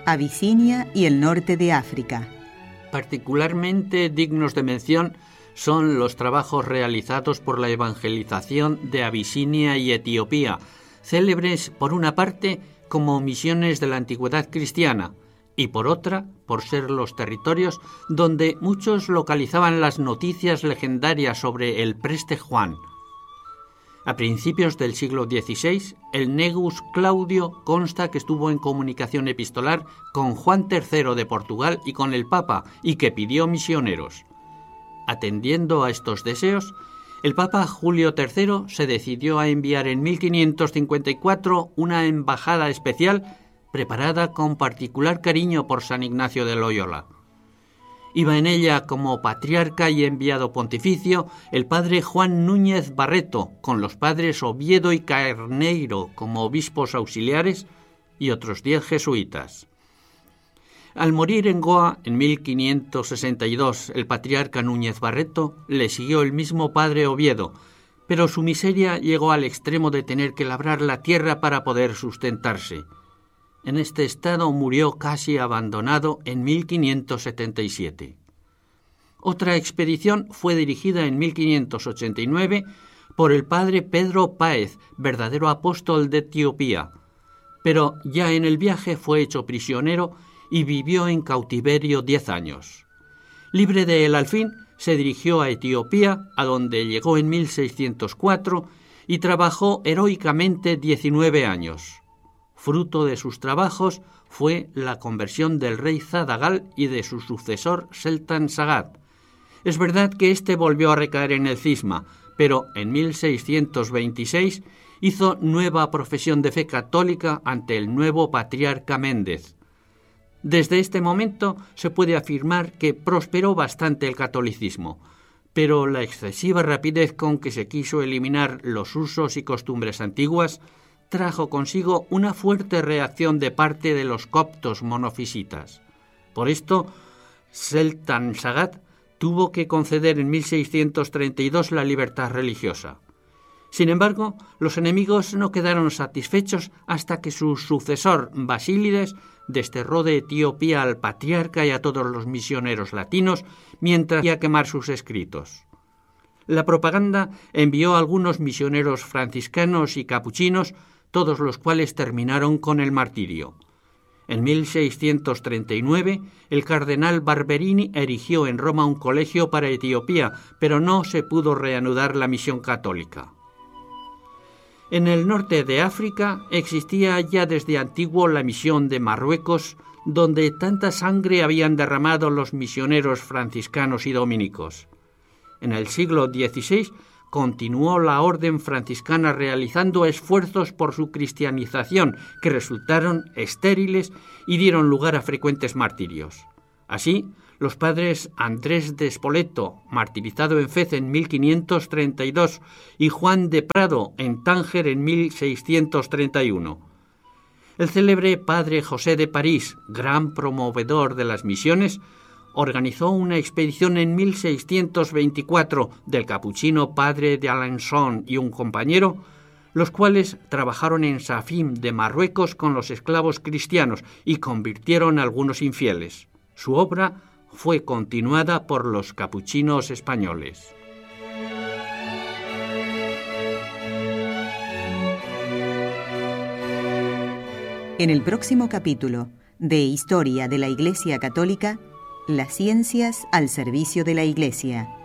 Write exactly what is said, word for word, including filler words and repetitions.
Abisinia y el norte de África. Particularmente dignos de mención son los trabajos realizados por la evangelización de Abisinia y Etiopía, célebres por una parte como misiones de la antigüedad cristiana y por otra por ser los territorios donde muchos localizaban las noticias legendarias sobre el preste Juan. A principios del siglo dieciséis, el Negus Claudio consta que estuvo en comunicación epistolar con Juan tercero de Portugal y con el Papa, y que pidió misioneros. Atendiendo a estos deseos, el Papa Julio tercero se decidió a enviar en mil quinientos cincuenta y cuatro una embajada especial preparada con particular cariño por San Ignacio de Loyola. Iba en ella como patriarca y enviado pontificio el padre Juan Núñez Barreto, con los padres Oviedo y Carneiro como obispos auxiliares y otros diez jesuitas. Al morir en Goa en mil quinientos sesenta y dos el patriarca Núñez Barreto, le siguió el mismo padre Oviedo, pero su miseria llegó al extremo de tener que labrar la tierra para poder sustentarse. En este estado murió casi abandonado en mil quinientos setenta y siete. Otra expedición fue dirigida en mil quinientos ochenta y nueve por el padre Pedro Páez, verdadero apóstol de Etiopía, pero ya en el viaje fue hecho prisionero y vivió en cautiverio diez años. Libre de él al fin, se dirigió a Etiopía, a donde llegó en mil seiscientos cuatro y trabajó heroicamente diecinueve años. Fruto de sus trabajos fue la conversión del rey Zadagal y de su sucesor Seltan Sagat. Es verdad que éste volvió a recaer en el cisma, pero en mil seiscientos veintiséis hizo nueva profesión de fe católica ante el nuevo patriarca Méndez. Desde este momento se puede afirmar que prosperó bastante el catolicismo, pero la excesiva rapidez con que se quiso eliminar los usos y costumbres antiguas trajo consigo una fuerte reacción de parte de los coptos monofisitas. Por esto, Seltan Sagat tuvo que conceder en mil seiscientos treinta y dos la libertad religiosa. Sin embargo, los enemigos no quedaron satisfechos hasta que su sucesor, Basílides, desterró de Etiopía al patriarca y a todos los misioneros latinos mientras hacía quemar sus escritos. La propaganda envió a algunos misioneros franciscanos y capuchinos, todos los cuales terminaron con el martirio. En mil seiscientos treinta y nueve, el cardenal Barberini erigió en Roma un colegio para Etiopía, pero no se pudo reanudar la misión católica. En el norte de África existía ya desde antiguo la misión de Marruecos, donde tanta sangre habían derramado los misioneros franciscanos y dominicos. En el siglo dieciséis continuó la orden franciscana realizando esfuerzos por su cristianización que resultaron estériles y dieron lugar a frecuentes martirios. Así, los padres Andrés de Spoleto, martirizado en Fez en mil quinientos treinta y dos, y Juan de Prado en Tánger en mil seiscientos treinta y uno. El célebre padre José de París, gran promovedor de las misiones, organizó una expedición en mil seiscientos veinticuatro del capuchino padre de Alençon y un compañero, los cuales trabajaron en Safim de Marruecos con los esclavos cristianos y convirtieron a algunos infieles. Su obra fue continuada por los capuchinos españoles. En el próximo capítulo de Historia de la Iglesia Católica, las ciencias al servicio de la Iglesia.